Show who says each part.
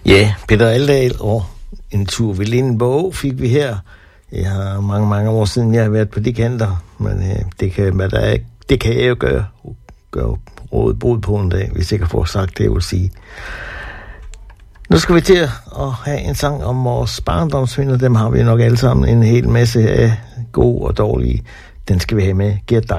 Speaker 1: Ja, Peter Aldahl og en tur ved Lindenborg fik vi her. Jeg har mange år siden, jeg har været på de kanter, men det kan jeg jo gøre rådet brud på en dag, hvis jeg kan få sagt det, jeg vil sige. Nu skal vi til at have en sang om vores barndomsminder. Dem har vi nok alle sammen en hel masse af gode og dårlige. Den skal vi have med. Gert Dej.